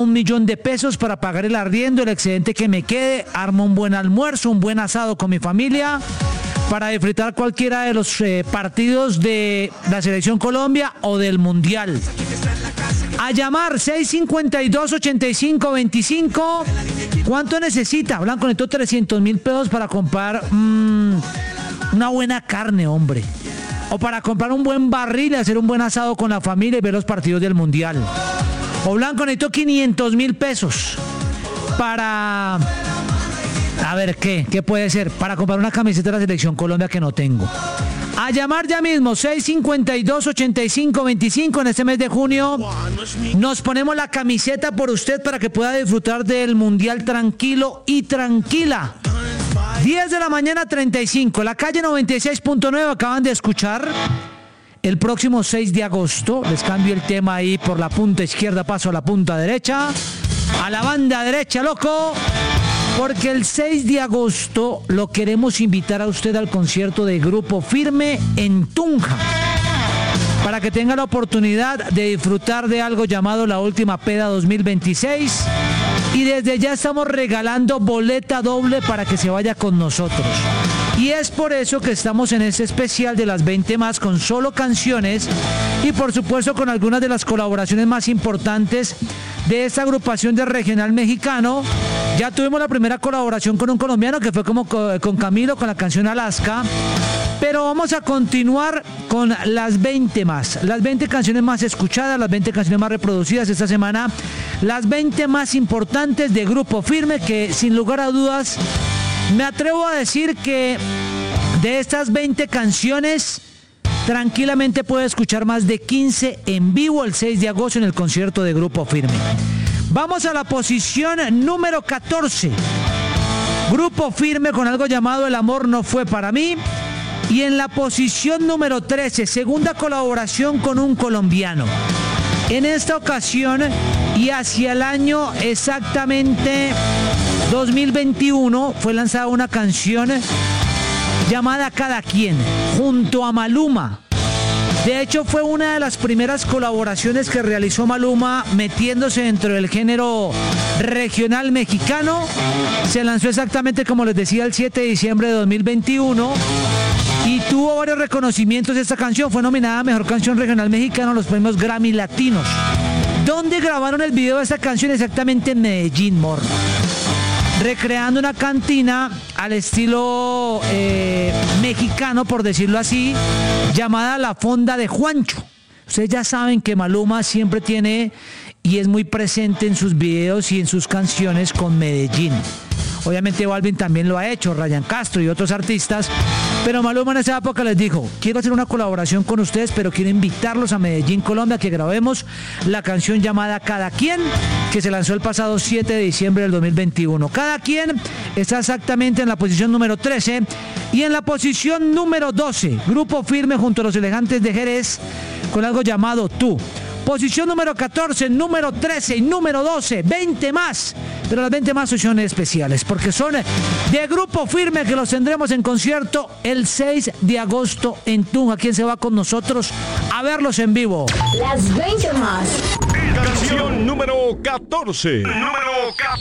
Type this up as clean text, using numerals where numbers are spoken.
1.000.000 pesos para pagar el arriendo, el excedente que me quede, armo un buen almuerzo, un buen asado con mi familia, para disfrutar cualquiera de los partidos de la Selección Colombia o del Mundial. A llamar 652-8525. ¿Cuánto necesita? Blanco, necesito 300.000 pesos para comprar una buena carne, hombre. O para comprar un buen barril y hacer un buen asado con la familia y ver los partidos del Mundial. O Blanco, necesito 500.000 pesos para... A ver, ¿qué puede ser? Para comprar una camiseta de la Selección Colombia que no tengo. A llamar ya mismo, 652-8525. En este mes de junio nos ponemos la camiseta por usted para que pueda disfrutar del Mundial tranquilo y tranquila. 10 de la mañana, 35. La calle 96.9, acaban de escuchar. El próximo 6 de agosto, les cambio el tema ahí por la punta izquierda, paso a la punta derecha. A la banda derecha, loco. Porque el 6 de agosto lo queremos invitar a usted al concierto de Grupo Firme en Tunja, para que tenga la oportunidad de disfrutar de algo llamado La Última Peda 2026. Y desde ya estamos regalando boleta doble para que se vaya con nosotros. Y es por eso que estamos en este especial de las 20 más, con solo canciones y por supuesto con algunas de las colaboraciones más importantes de esta agrupación de regional mexicano. Ya tuvimos la primera colaboración con un colombiano que fue como con Camilo, con la canción Alaska. Pero vamos a continuar con las 20 más, las 20 canciones más escuchadas, las 20 canciones más reproducidas esta semana, las 20 más importantes de Grupo Firme, que sin lugar a dudas me atrevo a decir que de estas 20 canciones tranquilamente puede escuchar más de 15 en vivo el 6 de agosto en el concierto de Grupo Firme. Vamos a la posición número 14. Grupo Firme con algo llamado El amor no fue para mí. Y en la posición número 13, segunda colaboración con un colombiano. En esta ocasión y hacia el año exactamente 2021 fue lanzada una canción llamada Cada Quien, junto a Maluma. De hecho, fue una de las primeras colaboraciones que realizó Maluma metiéndose dentro del género regional mexicano. Se lanzó exactamente, como les decía, el 7 de diciembre de 2021 y tuvo varios reconocimientos. Esta canción fue nominada a Mejor Canción Regional Mexicana en los premios Grammy Latinos. ¿Dónde grabaron el video de esta canción? Exactamente en Medellín, morro. Recreando una cantina al estilo mexicano, por decirlo así, llamada La Fonda de Juancho. Ustedes ya saben que Maluma siempre tiene y es muy presente en sus videos y en sus canciones con Medellín. Obviamente Balvin también lo ha hecho, Ryan Castro y otros artistas, pero Maluma en esa época les dijo: quiero hacer una colaboración con ustedes, pero quiero invitarlos a Medellín, Colombia, que grabemos la canción llamada Cada Quien, que se lanzó el pasado 7 de diciembre del 2021. Cada Quien está exactamente en la posición número 13 y en la posición número 12, Grupo Firme junto a Los Elegantes de Jerez con algo llamado Tú. Posición número 14, número 13 y número 12, 20 más. Pero las 20 más son especiales porque son de Grupo Firme, que los tendremos en concierto el 6 de agosto en Tunja. ¿Quién se va con nosotros a verlos en vivo? Las 20 más. Canción número 14.